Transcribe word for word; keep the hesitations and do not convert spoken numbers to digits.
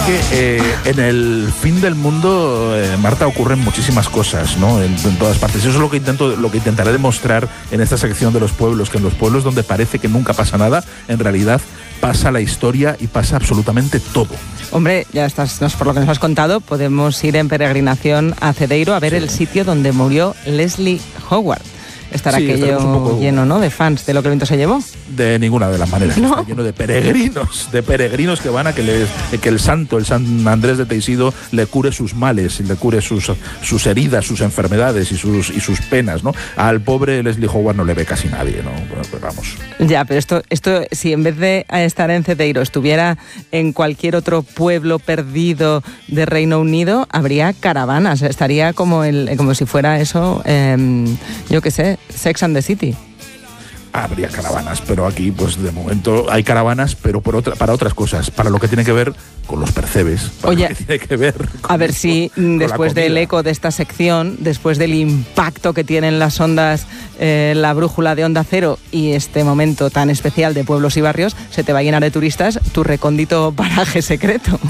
que eh, en el fin del mundo, eh, Marta, ocurren muchísimas cosas, ¿no? En, en todas partes. Eso es lo que intento, lo que intentaré demostrar en esta sección de los pueblos, que en los pueblos donde parece que nunca pasa nada, en realidad pasa la historia y pasa absolutamente todo. Hombre, ya estás, por lo que nos has contado, podemos ir en peregrinación a Cedeiro a ver sí. el sitio donde murió Leslie Howard. Estará sí, aquello un poco lleno, ¿no?, de fans de Lo que el viento se llevó. De ninguna de las maneras. ¿No? Está lleno de peregrinos, de peregrinos que van a que, les, que el santo, el San Andrés de Teixido, le cure sus males, le cure sus, sus heridas, sus enfermedades y sus, y sus penas, ¿no? Al pobre Leslie Howard no le ve casi nadie, ¿no? Pues vamos. Ya, pero esto, esto, si en vez de estar en Cedeiro estuviera en cualquier otro pueblo perdido de Reino Unido, habría caravanas. Estaría como, el, como si fuera eso, eh, yo qué sé, Sex and the City. Habría caravanas, pero aquí, pues de momento hay caravanas, pero por otra, para otras cosas, para lo que tiene que ver con los percebes. Para Oye, lo que tiene que ver con a ver esto, si después del eco de esta sección, después del impacto que tienen las ondas, eh, la brújula de Onda Cero y este momento tan especial de pueblos y barrios, se te va a llenar de turistas tu recóndito paraje secreto.